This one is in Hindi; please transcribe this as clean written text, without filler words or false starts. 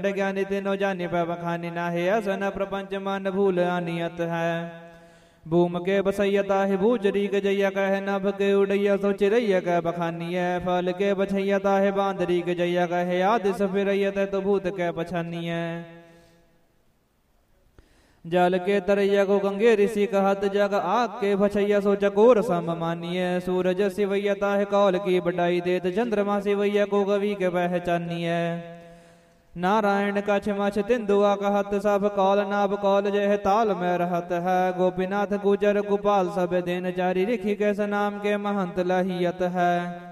ज्ञानी तिनो जानी पै बखानी नाहे असन प्रपंच मान भूल आनियत है। भूम के बसैयता है भूजरी के जैया कह नभ के उड़ैया सो चिड़ैया कह बखानिय। फल के बछैयता है बांदरी के जैया कह आदि सफिरैयत तो भूत के पछानिय। जल के तरैया को गंगे ऋषि कहत जग आग के बछैया सो चकोर सम मानिय। सूरज सिवैयता है कौल की बटाई देत चंद्रमा सिवैया को कवि के पहचानिय। नारायण कछ मछ तिंदुआ कहत सब कौल नाभ कौल जय ताल में रहत है। गोपीनाथ गुजर गोपाल सब दिन चारी रिखी कैस नाम के महंत लहियत है।